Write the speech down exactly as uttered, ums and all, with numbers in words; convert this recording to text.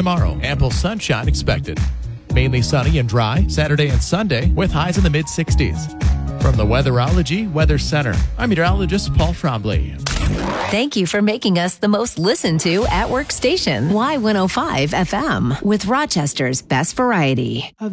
tomorrow. Ample sunshine expected. Mainly sunny and dry Saturday and Sunday with highs in the mid-sixties. From the Weatherology Weather Center, I'm meteorologist Paul Trombley. Thank you for making us the most listened to at work station. Y one oh five F M with Rochester's best variety.